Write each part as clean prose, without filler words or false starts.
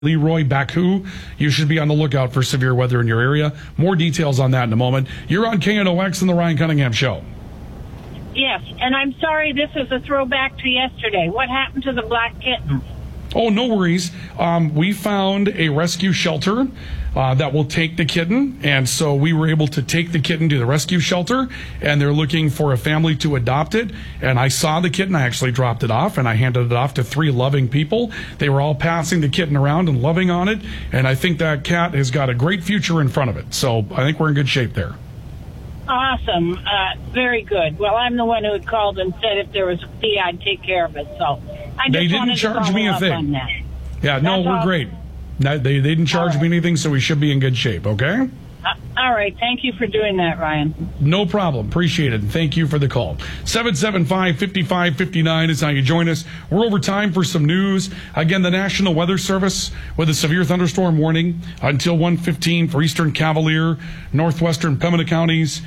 Leroy, Baku. You should be on the lookout for severe weather in your area. More details on that in a moment. You're on KNOX and the Ryan Cunningham Show. Yes, and I'm sorry this is a throwback to yesterday. What happened to the black kitten? Oh, no worries. We found a rescue shelter that will take the kitten, and so we were able to take the kitten to the rescue shelter, and they're looking for a family to adopt it. And I saw the kitten. I actually dropped it off, and I handed it off to 3 loving people. They were all passing the kitten around and loving on it, and I think that cat has got a great future in front of it. So I think we're in good shape there. Awesome. Very good. Well, I'm the one who had called and said if there was a fee, I'd take care of it. So I just they didn't charge me a thing. Yeah, no, we're great. They didn't charge me anything, so we should be in good shape, okay? All right. Thank you for doing that, Ryan. No problem. Appreciate it. Thank you for the call. 775-5559 is how you join us. We're over time for some news. Again, the National Weather Service with a severe thunderstorm warning until 1:15 for eastern Cavalier, northwestern Pembina counties.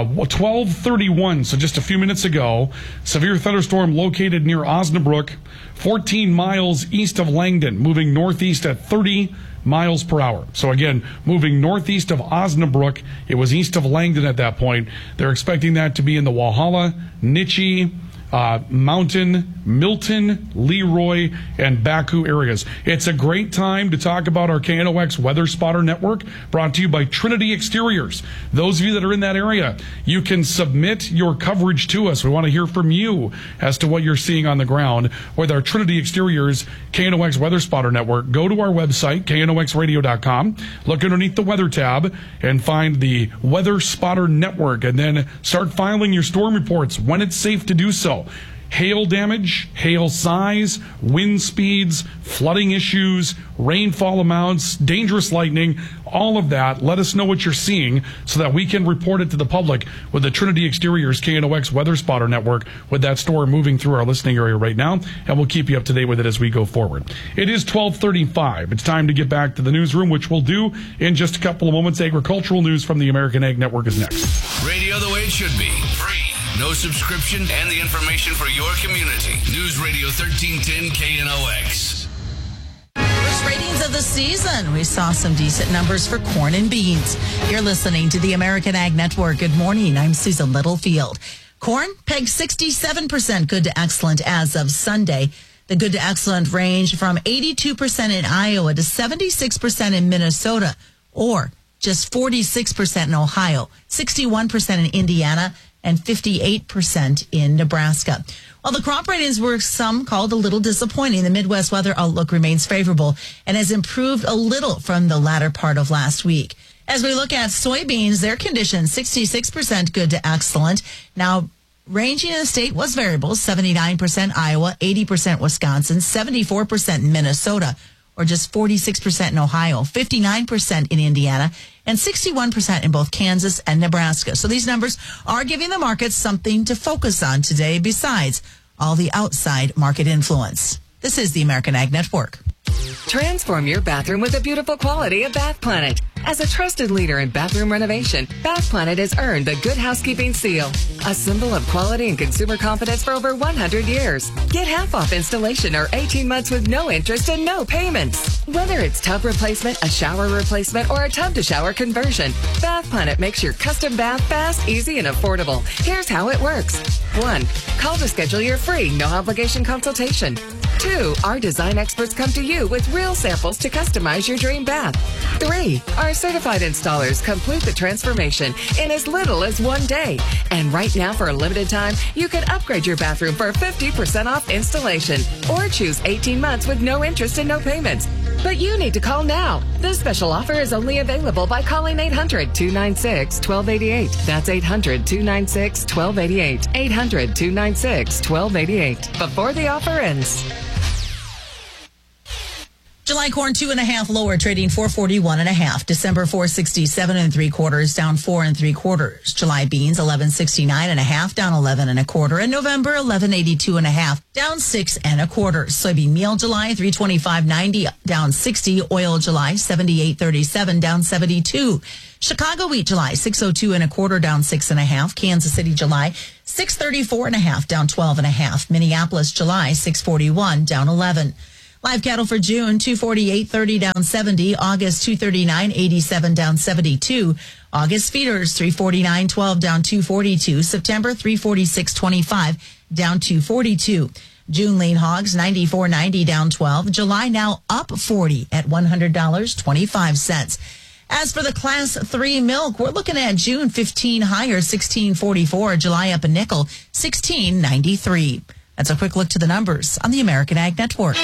12:31, so just a few minutes ago, severe thunderstorm located near Osnabrück, 14 miles east of Langdon, moving northeast at 30 miles per hour. So again, moving northeast of Osnabrück. It was east of Langdon at that point. They're expecting that to be in the Walhalla, Nittany, Mountain, Milton, Leroy, and Baku areas. It's a great time to talk about our KNOX Weather Spotter Network, brought to you by Trinity Exteriors. Those of you that are in that area, you can submit your coverage to us. We want to hear from you as to what you're seeing on the ground with our Trinity Exteriors KNOX Weather Spotter Network. Go to our website, knoxradio.com, look underneath the Weather tab, and find the Weather Spotter Network, and then start filing your storm reports when it's safe to do so. Hail damage, hail size, wind speeds, flooding issues, rainfall amounts, dangerous lightning, all of that. Let us know what you're seeing so that we can report it to the public with the Trinity Exteriors KNOX Weather Spotter Network, with that storm moving through our listening area right now, and we'll keep you up to date with it as we go forward. It is 12:35. It's time to get back to the newsroom, which we'll do in just a couple of moments. Agricultural news from the American Ag Network is next. Radio the way it should be. Free. No subscription, and the information for your community. News Radio 1310 KNOX. First ratings of the season. We saw some decent numbers for corn and beans. You're listening to the American Ag Network. Good morning. I'm Susan Littlefield. Corn pegged 67% good to excellent as of Sunday. The good to excellent range from 82% in Iowa to 76% in Minnesota, or just 46% in Ohio, 61% in Indiana, and 58% in Nebraska. While the crop ratings were some called a little disappointing, the Midwest weather outlook remains favorable and has improved a little from the latter part of last week. As we look at soybeans, their condition, 66% good to excellent. Now, ranging in the state was variable, 79% Iowa, 80% Wisconsin, 74% in Minnesota, or just 46% in Ohio, 59% in Indiana, and 61% in both Kansas and Nebraska. So these numbers are giving the markets something to focus on today besides all the outside market influence. This is the American Ag Network. Transform your bathroom with the beautiful quality of Bath Planet. As a trusted leader in bathroom renovation, Bath Planet has earned the Good Housekeeping Seal, a symbol of quality and consumer confidence for over 100 years. Get half off installation or 18 months with no interest and no payments. Whether it's tub replacement, a shower replacement, or a tub-to-shower conversion, Bath Planet makes your custom bath fast, easy, and affordable. Here's how it works. 1. Call to schedule your free, no-obligation consultation. 2. Our design experts come to you with real samples to customize your dream bath. 3. Our certified installers complete the transformation in as little as 1 day. And right now, for a limited time, you can upgrade your bathroom for 50% off installation or choose 18 months with no interest and no payments. But you need to call now. This special offer is only available by calling 800-296-1288. That's 800-296-1288. 800-296-1288. Before the offer ends. July corn 2.5 lower, trading 441.5. December 467 3/4, down 4 3/4. July beans 1169.5, down 11 1/4. And November 1182.5, down 6 1/4. Soybean meal July 325.90, down 60. Oil July 78.37, down 72. Chicago wheat July 602 1/4, down 6 1/2. Kansas City July 634.5, down 12 1/2. Minneapolis July 641, down 11. Live cattle for June, 248.30 down 70. August, 239.87 down 72. August feeders, 349.12 down 242. September, 346.25 down 242. June lean hogs, 94.90 down 12. July now up 40 at $100.25. As for the Class 3 milk, we're looking at June 15 higher, 16.44. July up a nickel, 16.93. That's a quick look to the numbers on the American Ag Network.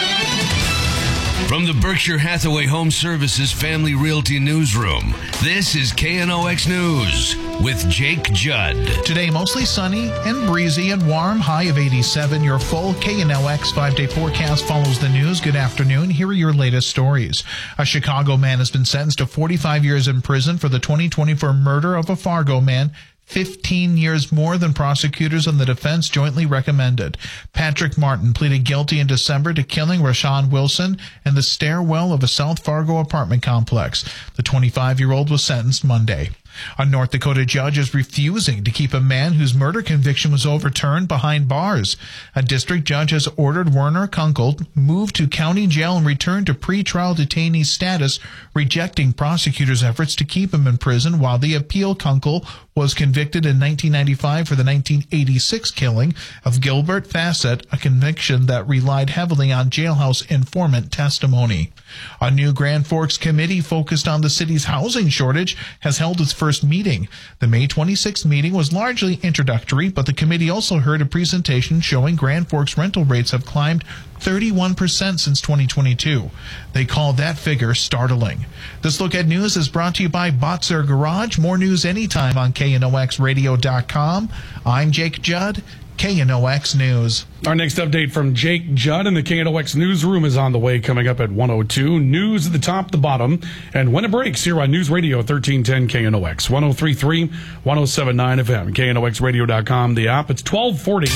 From the Berkshire Hathaway Home Services Family Realty Newsroom, this is KNOX News with Jake Judd. Today, mostly sunny and breezy and warm, high of 87. Your full KNOX 5-day forecast follows the news. Good afternoon. Here are your latest stories. A Chicago man has been sentenced to 45 years in prison for the 2024 murder of a Fargo man. 15 years more than prosecutors and the defense jointly recommended. Patrick Martin pleaded guilty in December to killing Rashawn Wilson in the stairwell of a South Fargo apartment complex. The 25-year-old was sentenced Monday. A North Dakota judge is refusing to keep a man whose murder conviction was overturned behind bars. A district judge has ordered Werner Kunkel moved to county jail and returned to pretrial detainee status, rejecting prosecutors' efforts to keep him in prison while the appeal. Kunkel was convicted in 1995 for the 1986 killing of Gilbert Fassett, a conviction that relied heavily on jailhouse informant testimony. A new Grand Forks committee focused on the city's housing shortage has held its first meeting. The May 26th meeting was largely introductory, but the committee also heard a presentation showing Grand Forks rental rates have climbed 31% since 2022. They call that figure startling. This Look at News is brought to you by Botzer Garage. More news anytime on KNOXradio.com. I'm Jake Judd, KNOX News. Our next update from Jake Judd in the KNOX newsroom is on the way, coming up at 1:02. News at the top, the bottom, and when it breaks here on News Radio 1310 KNOX, 103.3, 107.9 FM, KNOXradio.com, the app. It's 12:40.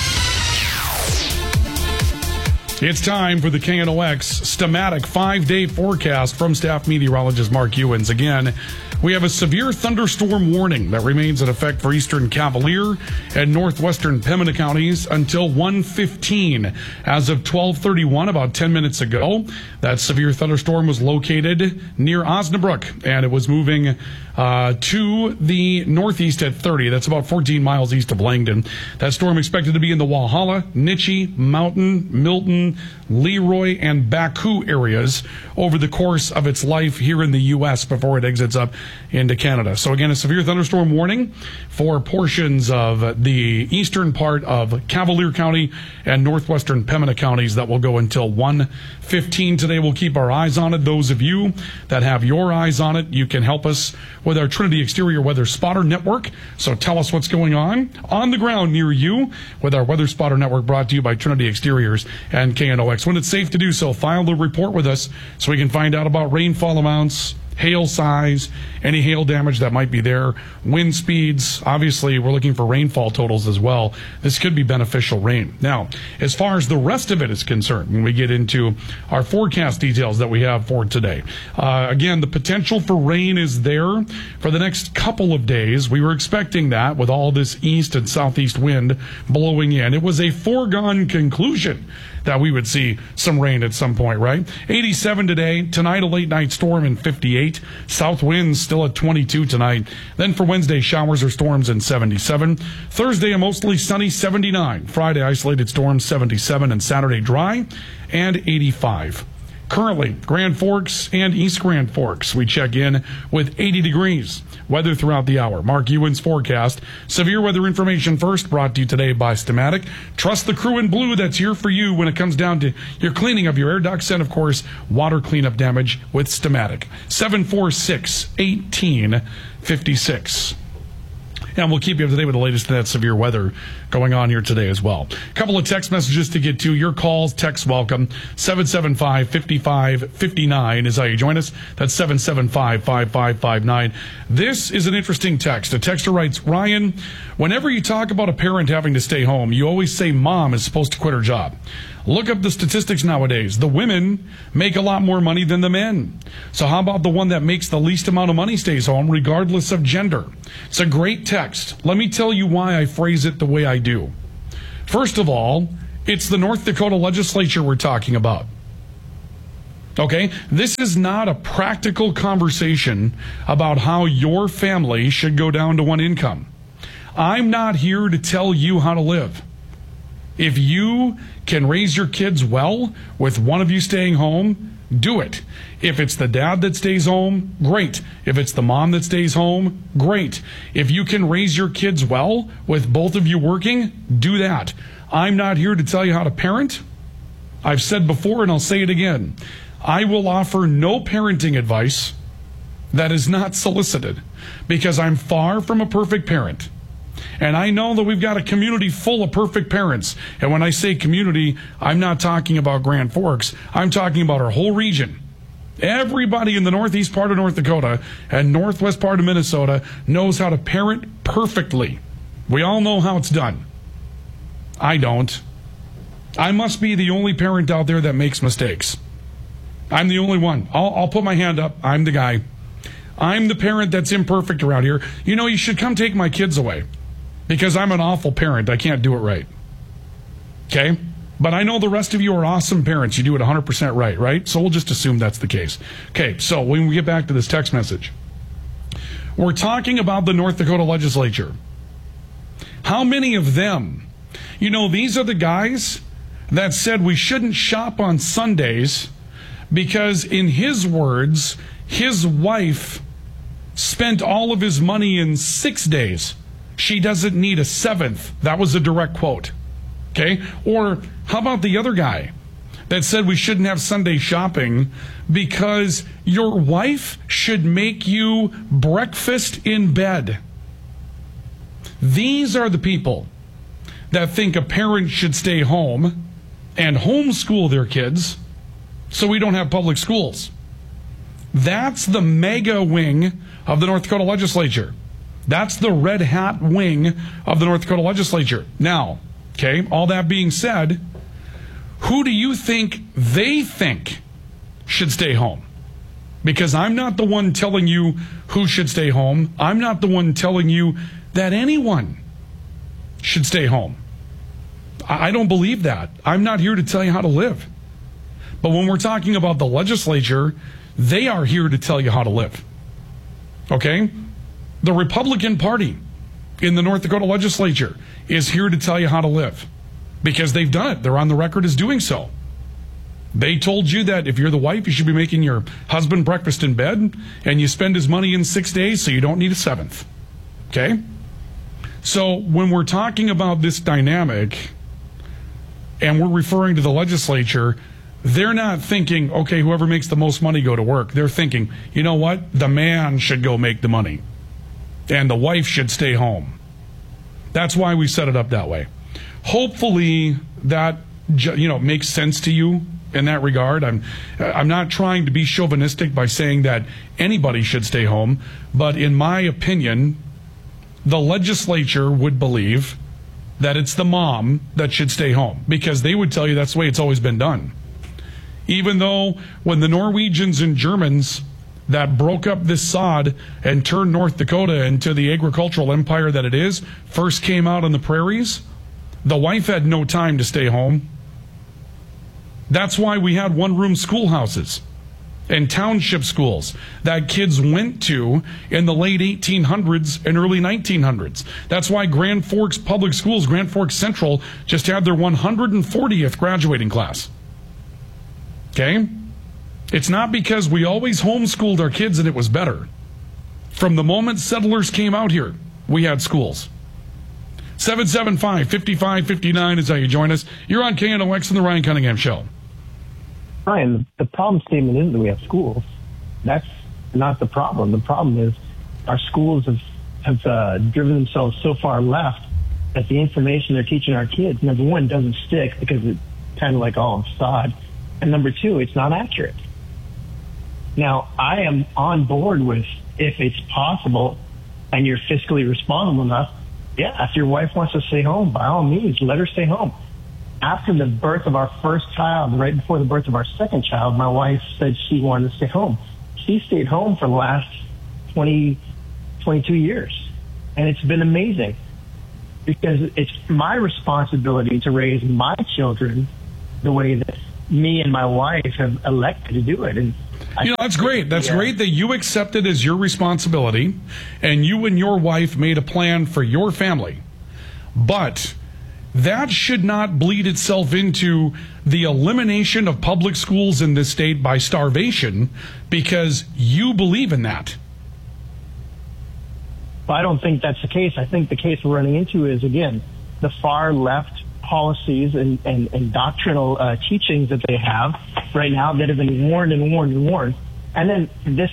It's time for the KNOX Stamatic 5-day forecast from staff meteorologist Mark Ewens. Again, we have a severe thunderstorm warning that remains in effect for eastern Cavalier and northwestern Pembina counties until 1:15. As of 12:31, about 10 minutes ago, that severe thunderstorm was located near Osnabrück, and it was moving to the northeast at 30. That's about 14 miles east of Langdon. That storm expected to be in the Walhalla, Nittany, Mountain, Milton, Leroy, and Baku areas over the course of its life here in the U.S. before it exits up into Canada. So again, a severe thunderstorm warning for portions of the eastern part of Cavalier County and northwestern Pembina counties that will go until 1:15 today. We'll keep our eyes on it. Those of you that have your eyes on it, you can help us with our Trinity Exterior Weather Spotter Network. So tell us what's going on the ground near you with our Weather Spotter Network, brought to you by Trinity Exteriors and KNOX. When it's safe to do so, file the report with us so we can find out about rainfall amounts, hail size, any hail damage that might be there, wind speeds. Obviously, we're looking for rainfall totals as well. This could be beneficial rain. Now, as far as the rest of it is concerned, when we get into our forecast details that we have for today, again, the potential for rain is there for the next couple of days. We were expecting that with all this east and southeast wind blowing in. It was a foregone conclusion that we would see some rain at some point, right? 87 today. Tonight, a late night storm in 58. South winds still at 22 tonight. Then for Wednesday, showers or storms in 77. Thursday, a mostly sunny 79. Friday, isolated storms 77. And Saturday, dry and 85. Currently, Grand Forks and East Grand Forks, we check in with 80 degrees. Weather throughout the hour. Mark Ewens forecast. Severe weather information first, brought to you today by Stamatic. Trust the crew in blue that's here for you when it comes down to your cleaning of your air ducts and, of course, water cleanup damage with Stamatic. 746-1856. And we'll keep you up to date with the latest in that severe weather going on here today as well. A couple of text messages to get to. Your calls, text welcome. 775-5559 is how you join us. That's 775-5559. This is an interesting text. A texter writes, Ryan, whenever you talk about a parent having to stay home, you always say mom is supposed to quit her job. Look up the statistics nowadays. The women make a lot more money than the men. So how about the one that makes the least amount of money stays home, regardless of gender? It's a great text. Let me tell you why I phrase it the way I do. First of all, it's the North Dakota legislature we're talking about. Okay? This is not a practical conversation about how your family should go down to one income. I'm not here to tell you how to live. If you can raise your kids well with one of you staying home, do it. If it's the dad that stays home, great. If it's the mom that stays home, great. If you can raise your kids well with both of you working, do that. I'm not here to tell you how to parent. I've said before and I'll say it again. I will offer no parenting advice that is not solicited because I'm far from a perfect parent. And I know that we've got a community full of perfect parents. And when I say community, I'm not talking about Grand Forks. I'm talking about our whole region. Everybody in the northeast part of North Dakota and northwest part of Minnesota knows how to parent perfectly. We all know how it's done. I don't. I must be the only parent out there that makes mistakes. I'm the only one. I'll put my hand up. I'm the guy. I'm the parent that's imperfect around here. You know, you should come take my kids away because I'm an awful parent. I can't do it right. Okay? But I know the rest of you are awesome parents. You do it 100% right? So we'll just assume that's the case. Okay, so when we get back to this text message, we're talking about the North Dakota legislature. How many of them, you know, these are the guys that said we shouldn't shop on Sundays because, in his words, his wife spent all of his money in 6 days. She doesn't need a seventh. That was a direct quote. Okay? Or how about the other guy that said we shouldn't have Sunday shopping because your wife should make you breakfast in bed? These are the people that think a parent should stay home and homeschool their kids so we don't have public schools. That's the mega wing of the North Dakota legislature. That's the red hat wing of the North Dakota legislature. Now, okay, all that being said, who do you think they think should stay home? Because I'm not the one telling you who should stay home. I'm not the one telling you that anyone should stay home. I don't believe that. I'm not here to tell you how to live. But when we're talking about the legislature, they are here to tell you how to live. Okay? The Republican Party in the North Dakota legislature is here to tell you how to live because they've done it. They're on the record as doing so. They told you that if you're the wife, you should be making your husband breakfast in bed and you spend his money in 6 days so you don't need a seventh. Okay? So when we're talking about this dynamic and we're referring to the legislature, they're not thinking, okay, whoever makes the most money go to work. They're thinking, you know what? The man should go make the money and the wife should stay home. That's why we set it up that way. Hopefully that, you know, makes sense to you in that regard. I'm not trying to be chauvinistic by saying that anybody should stay home, but in my opinion, the legislature would believe that it's the mom that should stay home because they would tell you that's the way it's always been done. Even though when the Norwegians and Germans that broke up this sod and turned North Dakota into the agricultural empire that it is first came out on the prairies, the wife had no time to stay home. That's why we had one-room schoolhouses and township schools that kids went to in the late 1800s and early 1900s. That's why Grand Forks Public Schools, Grand Forks Central, just had their 140th graduating class. Okay? It's not because we always homeschooled our kids and it was better. From the moment settlers came out here, we had schools. 775-5559 is how you join us. You're on KNOX and the Ryan Cunningham Show. Ryan, the problem statement isn't that we have schools. That's not the problem. The problem is our schools have driven themselves so far left that the information they're teaching our kids, number one, doesn't stick because it's kind of like all sod. And number two, it's not accurate. Now, I am on board with if it's possible and you're fiscally responsible enough, yeah, if your wife wants to stay home, by all means, let her stay home. After the birth of our first child, right before the birth of our second child, my wife said she wanted to stay home. She stayed home for the last 22 years. And it's been amazing because it's my responsibility to raise my children the way that me and my wife have elected to do it. And that's great. That's great that you accept it as your responsibility and you and your wife made a plan for your family. But that should not bleed itself into the elimination of public schools in this state by starvation because you believe in that. Well, I don't think that's the case. I think the case we're running into is, again, the far left policies and doctrinal teachings that they have right now that have been warned and warned and warned. And then this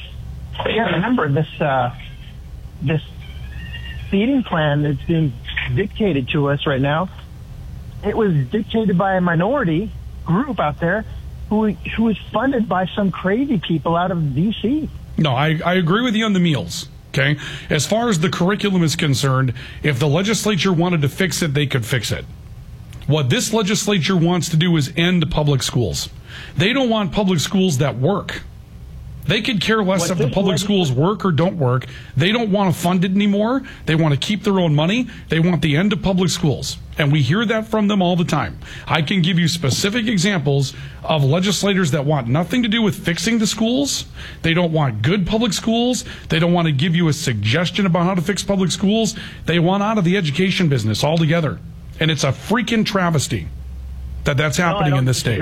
feeding plan that's being dictated to us right now, it was dictated by a minority group out there who is funded by some crazy people out of D.C. No, I agree with you on the meals. Okay. As far as the curriculum is concerned, if the legislature wanted to fix it, they could fix it. What this legislature wants to do is end public schools. They don't want public schools that work. They could care less if the public schools work or don't work. They don't want to fund it anymore. They want to keep their own money. They want the end of public schools. And we hear that from them all the time. I can give you specific examples of legislators that want nothing to do with fixing the schools. They don't want good public schools. They don't want to give you a suggestion about how to fix public schools. They want out of the education business altogether. And it's a freaking travesty that that's happening in this state.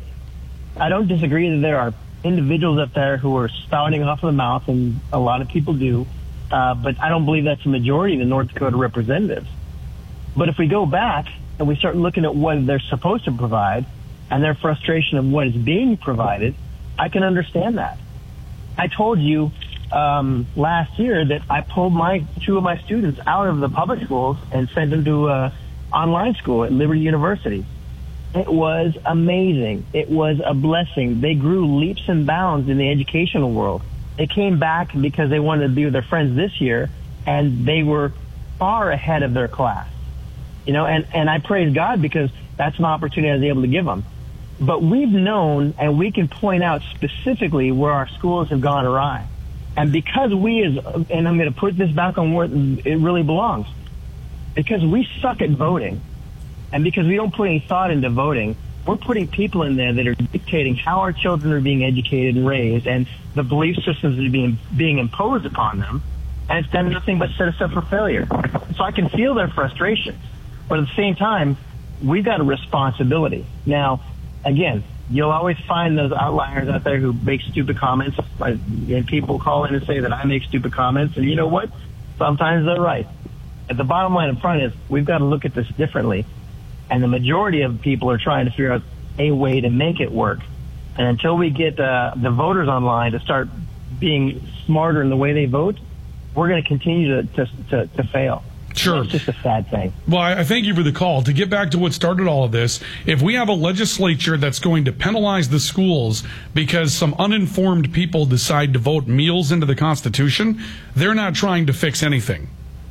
I don't disagree that there are individuals up there who are spouting off of the mouth, and a lot of people do, but I don't believe that's the majority of the North Dakota representatives. But if we go back and we start looking at what they're supposed to provide and their frustration of what is being provided, I can understand that. I told you last year that I pulled two of my students out of the public schools and sent them to online school at Liberty University. It was amazing. It was a blessing. They grew leaps and bounds in the educational world. They came back because they wanted to be with their friends this year, and they were far ahead of their class. And I praise God because that's an opportunity I was able to give them. But we've known, and we can point out specifically where our schools have gone awry. And because and I'm going to put this back on where it really belongs, because we suck at voting, and because we don't put any thought into voting, we're putting people in there that are dictating how our children are being educated and raised and the belief systems that are being imposed upon them, and it's done nothing but set us up for failure. So I can feel their frustration, but at the same time, we've got a responsibility. Now, again, you'll always find those outliers out there who make stupid comments, and people call in and say that I make stupid comments, and you know what? Sometimes they're right. But the bottom line in front is we've got to look at this differently. And the majority of people are trying to figure out a way to make it work. And until we get the voters online to start being smarter in the way they vote, we're going to continue to fail. Sure. It's just a sad thing. Well, I thank you for the call. To get back to what started all of this, if we have a legislature that's going to penalize the schools because some uninformed people decide to vote meals into the Constitution, they're not trying to fix anything.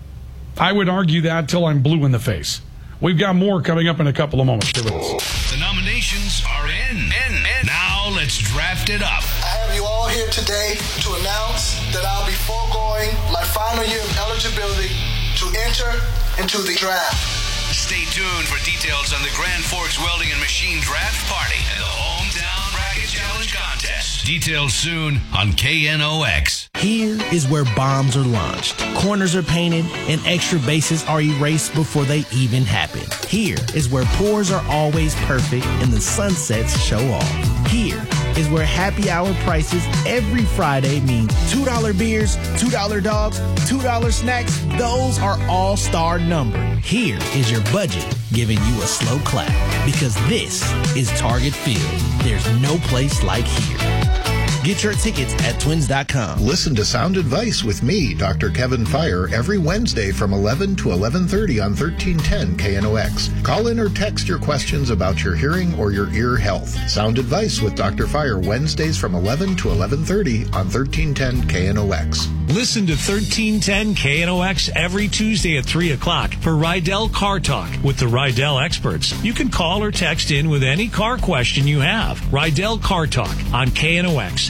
I would argue that till I'm blue in the face. We've got more coming up in a couple of moments. Stay with us. The nominations are in. Now let's draft it up. I have you all here today to announce that I'll be foregoing my final year of eligibility to enter into the draft. Stay tuned for details on the Grand Forks Welding and Machine Draft Party and the Hometown Bracket Challenge Contest. Details soon on KNOX. Here is where bombs are launched, corners are painted, and extra bases are erased before they even happen. Here is where pours are always perfect and the sunsets show off. Here is where happy hour prices every Friday mean $2 beers, $2 dogs, $2 snacks. Those are all-star numbered. Here is your budget giving you a slow clap because this is Target Field. There's no place like here. Get your tickets at twins.com. Listen to Sound Advice with me, Dr. Kevin Fire, every Wednesday from 11 to 11:30 on 1310 KNOX. Call in or text your questions about your hearing or your ear health. Sound Advice with Dr. Fire, Wednesdays from 11 to 11:30 on 1310 KNOX. Listen to 1310 KNOX every Tuesday at 3 o'clock for Rydell Car Talk with the Rydell experts. You can call or text in with any car question you have. Rydell Car Talk on KNOX.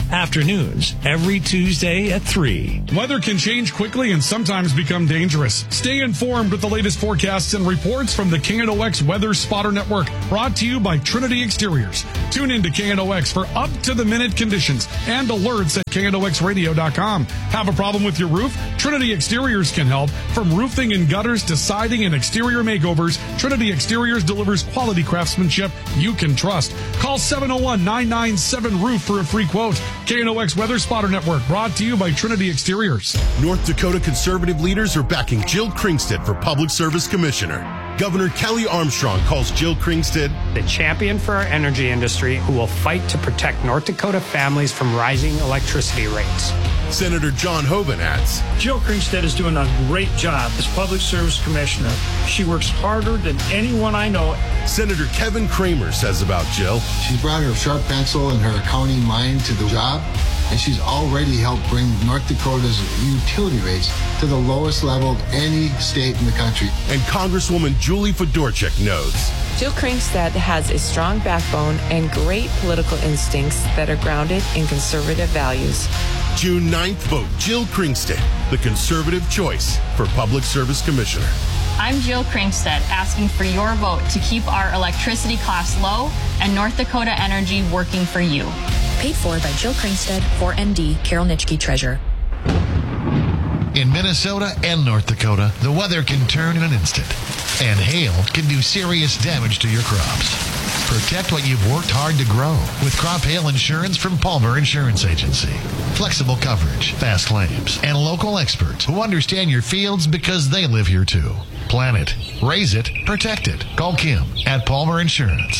Afternoons, every Tuesday at 3. Weather can change quickly and sometimes become dangerous. Stay informed with the latest forecasts and reports from the KNOX Weather Spotter Network, brought to you by Trinity Exteriors. Tune in to KNOX for up-to-the-minute conditions and alerts at KNOXradio.com. Have a problem with your roof? Trinity Exteriors can help. From roofing and gutters to siding and exterior makeovers, Trinity Exteriors delivers quality craftsmanship you can trust. Call 701-997-ROOF for a free quote. KNOX Weather Spotter Network, brought to you by Trinity Exteriors. North Dakota conservative leaders are backing Jill Kringstead for Public Service Commissioner. Governor Kelly Armstrong calls Jill Kringstead the champion for our energy industry who will fight to protect North Dakota families from rising electricity rates. Senator John Hoeven adds, Jill Kringstead is doing a great job as Public Service Commissioner. She works harder than anyone I know. Senator Kevin Kramer says about Jill, she's brought her sharp pencil and her accounting mind to the job, and she's already helped bring North Dakota's utility rates to the lowest level of any state in the country. And Congresswoman Julie Fedorchak notes, Jill Kringstead has a strong backbone and great political instincts that are grounded in conservative values. June 9th, vote Jill Kringstead, the conservative choice for Public Service Commissioner. I'm Jill Kringstead, asking for your vote to keep our electricity costs low and North Dakota Energy working for you. Paid for by Jill Kringstead, 4MD, Carol Nitschke, Treasurer. In Minnesota and North Dakota, the weather can turn in an instant, and hail can do serious damage to your crops. Protect what you've worked hard to grow with crop hail insurance from Palmer Insurance Agency. Flexible coverage, fast claims, and local experts who understand your fields because they live here too. Plan it, raise it, protect it. Call Kim at Palmer Insurance.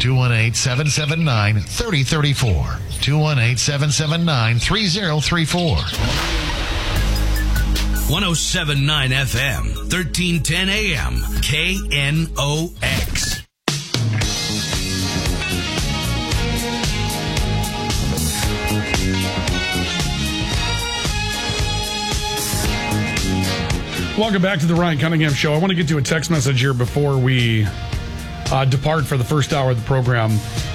218-779-3034. 218-779-3034. 107.9 FM, 1310 AM, KNOX. Welcome back to the Ryan Cunningham Show. I want to get to a text message here before we depart for the first hour of the program.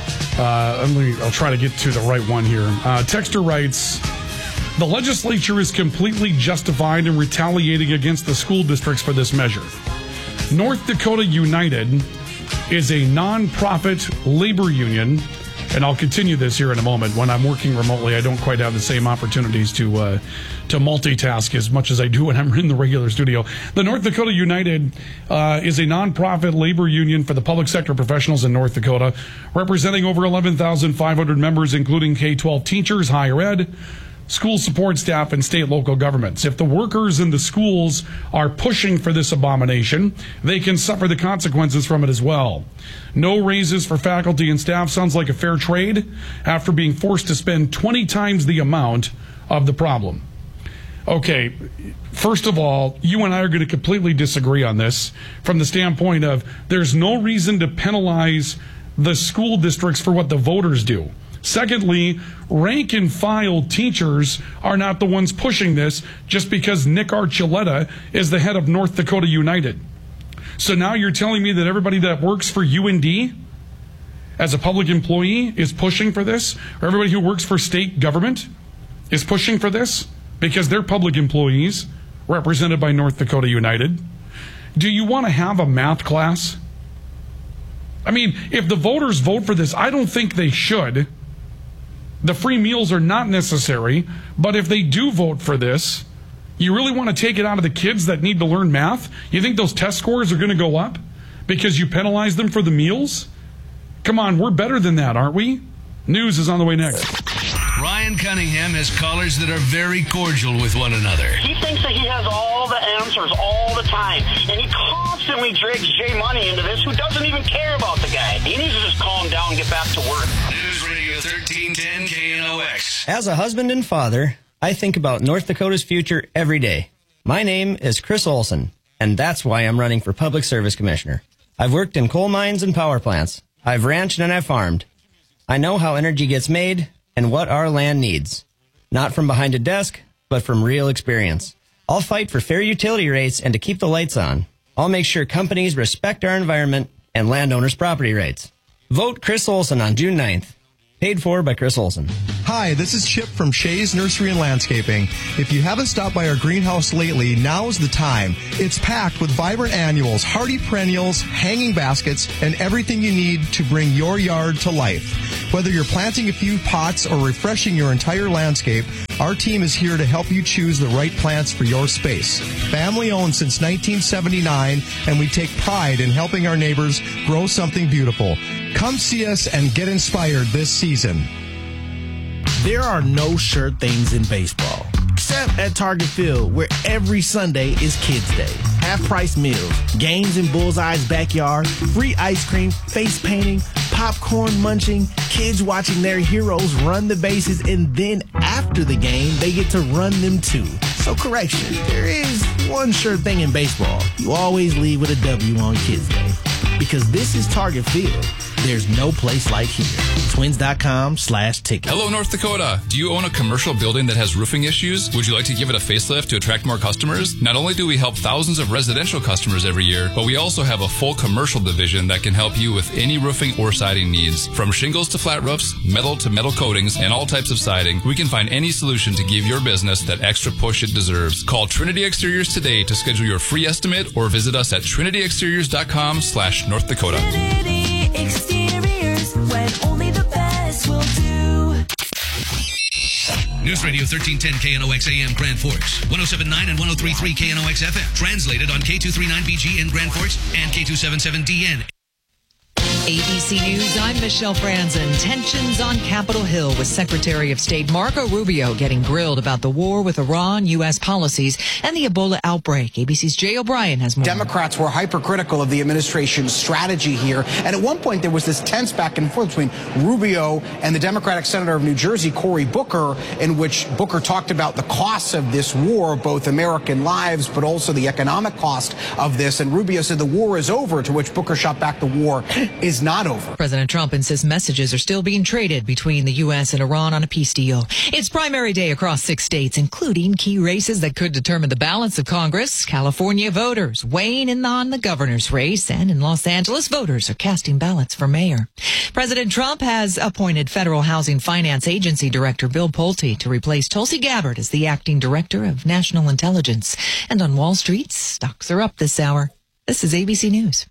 I'll try to get to the right one here. Texter writes, the legislature is completely justified in retaliating against the school districts for this measure. North Dakota United is a nonprofit labor union, and I'll continue this here in a moment. When I'm working remotely, I don't quite have the same opportunities to multitask as much as I do when I'm in the regular studio. The North Dakota United is a nonprofit labor union for the public sector professionals in North Dakota, representing over 11,500 members, including K-12 teachers, higher ed, school support staff, and state local governments. If the workers in the schools are pushing for this abomination, they can suffer the consequences from it as well. No raises for faculty and staff sounds like a fair trade after being forced to spend 20 times the amount of the problem. Okay, first of all, you and I are going to completely disagree on this from the standpoint of there's no reason to penalize the school districts for what the voters do. Secondly, rank and file teachers are not the ones pushing this just because Nick Archuleta is the head of North Dakota United. So now you're telling me that everybody that works for UND as a public employee is pushing for this? Or everybody who works for state government is pushing for this because they're public employees represented by North Dakota United? Do you want to have a math class? I mean, if the voters vote for this, I don't think they should. The free meals are not necessary, but if they do vote for this, you really want to take it out of the kids that need to learn math? You think those test scores are going to go up because you penalize them for the meals? Come on, we're better than that, aren't we? News is on the way next. Ryan Cunningham has callers that are very cordial with one another. He thinks that he has all the answers all the time, and he constantly drags Jay Money into this, who doesn't even care about the guy. He needs to just calm down and get back to work. News Radio 1310 KNOX. As a husband and father, I think about North Dakota's future every day. My name is Chris Olson, and that's why I'm running for Public Service Commissioner. I've worked in coal mines and power plants. I've ranched and I've farmed. I know how energy gets made and what our land needs. Not from behind a desk, but from real experience. I'll fight for fair utility rates and to keep the lights on. I'll make sure companies respect our environment and landowners' property rights. Vote Chris Olson on June 9th. Paid for by Chris Olson. Hi, this is Chip from Shays Nursery and Landscaping. If you haven't stopped by our greenhouse lately, now is the time. It's packed with vibrant annuals, hardy perennials, hanging baskets, and everything you need to bring your yard to life. Whether you're planting a few pots or refreshing your entire landscape, our team is here to help you choose the right plants for your space. Family owned since 1979, and we take pride in helping our neighbors grow something beautiful. Come see us and get inspired this season. There are no sure things in baseball, except at Target Field, where every Sunday is Kids Day. Half-price meals, games in Bullseye's backyard, free ice cream, face painting, popcorn munching, kids watching their heroes run the bases, and then after the game, they get to run them too. So correction, there is one sure thing in baseball. You always leave with a W on Kids Day. Because this is Target Field. There's no place like here. Twins.com/ticket. Hello, North Dakota. Do you own a commercial building that has roofing issues? Would you like to give it a facelift to attract more customers? Not only do we help thousands of residential customers every year, but we also have a full commercial division that can help you with any roofing or siding needs. From shingles to flat roofs, metal to metal coatings, and all types of siding, we can find any solution to give your business that extra push it deserves. Call Trinity Exteriors today to schedule your free estimate or visit us at trinityexteriors.com/North Dakota. Exteriors, when only the best will do. News Radio 1310 KNOX AM Grand Forks, 107.9 and 103.3 KNOX FM. Translated on K239BG in Grand Forks and K277DN. ABC News, I'm Michelle Franzen. Tensions on Capitol Hill with Secretary of State Marco Rubio getting grilled about the war with Iran, U.S. policies, and the Ebola outbreak. ABC's Jay O'Brien has more. Democrats were hypercritical of the administration's strategy here. And at one point, there was this tense back and forth between Rubio and the Democratic Senator of New Jersey, Cory Booker, in which Booker talked about the costs of this war, both American lives, but also the economic cost of this. And Rubio said the war is over, to which Booker shot back, the war is not over. President Trump insists messages are still being traded between the U.S. and Iran on a peace deal. It's primary day across 6 states, including key races that could determine the balance of Congress. California voters weighing in on the governor's race, and in Los Angeles, voters are casting ballots for mayor. President Trump has appointed Federal Housing Finance Agency Director Bill Pulte to replace Tulsi Gabbard as the acting director of national intelligence. And on Wall Street, stocks are up this hour. This is ABC News.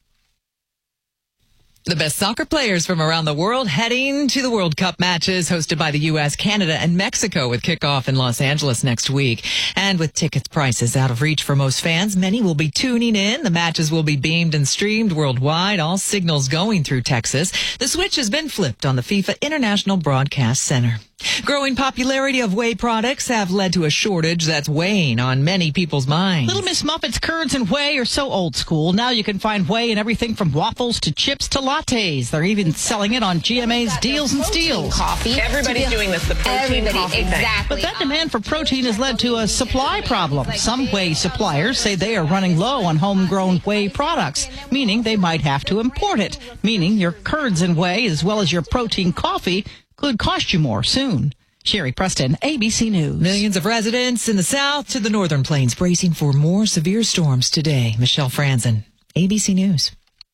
The best soccer players from around the world heading to the World Cup matches hosted by the U.S., Canada, and Mexico with kickoff in Los Angeles next week. And with tickets prices out of reach for most fans, many will be tuning in. The matches will be beamed and streamed worldwide, all signals going through Texas. The switch has been flipped on the FIFA International Broadcast Center. Growing popularity of whey products have led to a shortage that's weighing on many people's minds. Little Miss Muffet's curds and whey are so old school. Now you can find whey in everything from waffles to chips to lattes. They're even selling it on GMA's Deals and Steals. Coffee. Everybody's doing this, the protein coffee. Exactly. But that demand for protein has led to a supply problem. Some whey suppliers say they are running low on homegrown whey products, meaning they might have to import it, meaning your curds and whey, as well as your protein coffee, could cost you more soon. Sherry Preston, ABC News. Millions of residents in the South to the Northern Plains bracing for more severe storms today. Michelle Franzen, ABC News.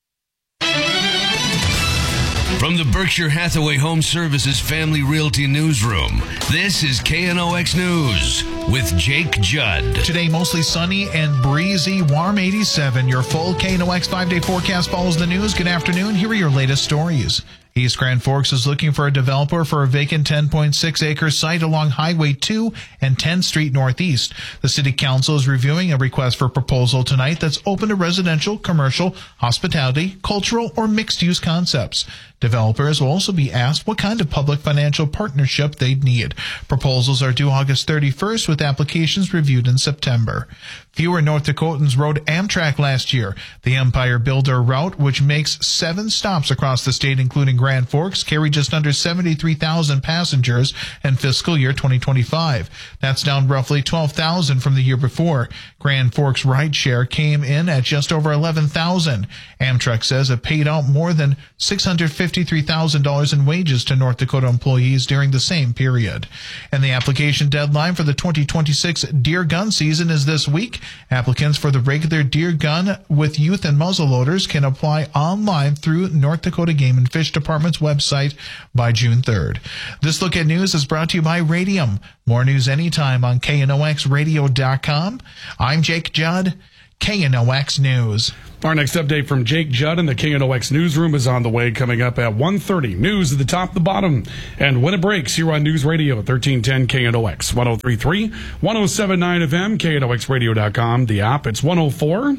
From the Berkshire Hathaway Home Services Family Realty Newsroom, this is KNOX News with Jake Judd. Today, mostly sunny and breezy, warm 87. Your full KNOX 5-day forecast follows the news. Good afternoon. Here are your latest stories. East Grand Forks is looking for a developer for a vacant 10.6-acre site along Highway 2 and 10th Street Northeast. The City Council is reviewing a request for proposal tonight that's open to residential, commercial, hospitality, cultural, or mixed-use concepts. Developers will also be asked what kind of public financial partnership they'd need. Proposals are due August 31st, with applications reviewed in September. Fewer North Dakotans rode Amtrak last year. The Empire Builder route, which makes 7 stops across the state, including Grand Forks, carried just under 73,000 passengers in fiscal year 2025. That's down roughly 12,000 from the year before. Grand Forks rideshare came in at just over 11,000. Amtrak says it paid out more than $650 $53,000 in wages to North Dakota employees during the same period. And the application deadline for the 2026 deer gun season is this week. Applicants for the regular deer gun with youth and muzzleloaders can apply online through North Dakota Game and Fish Department's website by June 3rd. This Look at News is brought to you by Radium. More news anytime on KNOXradio.com. I'm Jake Judd, KNOX News. Our next update from Jake Judd in the KNOX newsroom is on the way, coming up at 1:30. News at the top, the bottom, and when it breaks here on News Radio 1310 KNOX, 103.3, 107.9 FM, KNOXradio.com, the app. It's 104.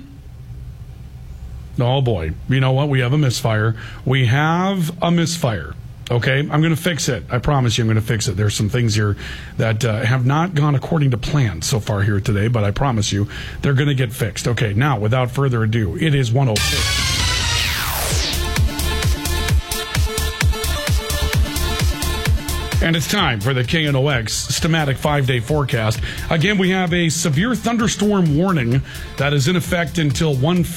Oh boy, you know what? We have a misfire. We have a misfire. Okay, I'm going to fix it. I promise you I'm going to fix it. There's some things here that have not gone according to plan so far here today, but I promise you they're going to get fixed. Okay, now, without further ado, it is 106. And it's time for the KNOX Stamatic 5-day forecast. Again, we have a severe thunderstorm warning that is in effect until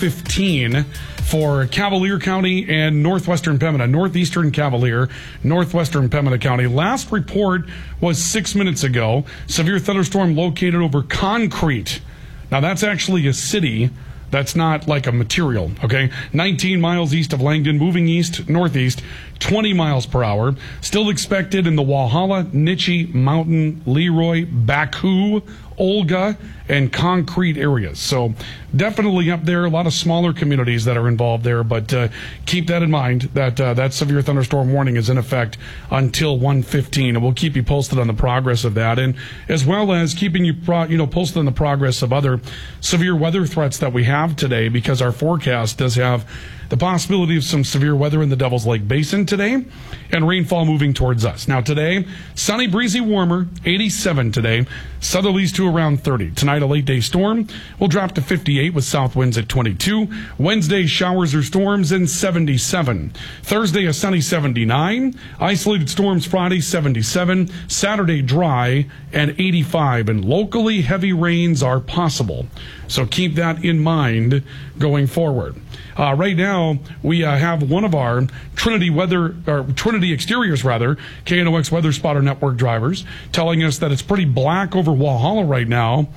1:15 for Cavalier County and northwestern Pembina, northeastern Cavalier, northwestern Pembina County. Last report was 6 minutes ago. Severe thunderstorm located over Concrete. Now, that's actually a city. That's not like a material, okay? 19 miles east of Langdon, moving east, northeast, 20 miles per hour. Still expected in the Walhalla, Nittany, Mountain, Leroy, Baku, Olga, and Concrete areas. So definitely up there, a lot of smaller communities that are involved there, but keep that in mind that that severe thunderstorm warning is in effect until 1:15, and we'll keep you posted on the progress of that, and as well as keeping you posted on the progress of other severe weather threats that we have today, because our forecast does have the possibility of some severe weather in the Devil's Lake Basin today and rainfall moving towards us. Now today, sunny, breezy, warmer, 87 today, southerlies to around 30. Tonight, a late day storm will drop to 58 with south winds at 22. Wednesday, showers or storms and 77. Thursday, a sunny 79. Isolated storms Friday, 77. Saturday, dry and 85. And locally, heavy rains are possible. So keep that in mind going forward. Right now, we have one of our Trinity Exteriors, KNOX Weather Spotter Network drivers, telling us that it's pretty black over Walhalla right now.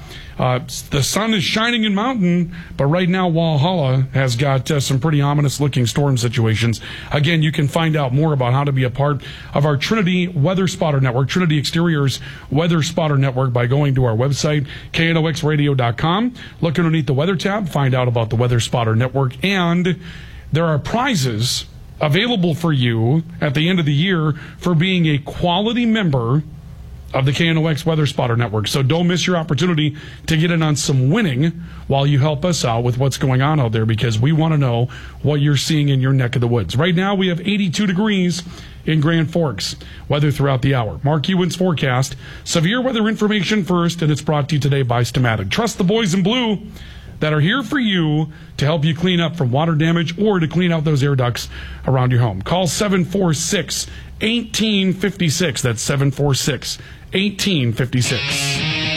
The sun is shining in Mountain, but right now Walhalla has got some pretty ominous-looking storm situations. Again, you can find out more about how to be a part of our Trinity Weather Spotter Network, Trinity Exteriors Weather Spotter Network, by going to our website, KNOXradio.com. Look underneath the Weather tab, find out about the Weather Spotter Network, and there are prizes available for you at the end of the year for being a quality member of the KNOX Weather Spotter Network. So don't miss your opportunity to get in on some winning while you help us out with what's going on out there, because we want to know what you're seeing in your neck of the woods. Right now, we have 82 degrees in Grand Forks. Weather throughout the hour. Mark Ewan's forecast. Severe weather information first, and it's brought to you today by Stamatic. Trust the boys in blue that are here for you to help you clean up from water damage or to clean out those air ducts around your home. Call 746-1856. That's 746-1856.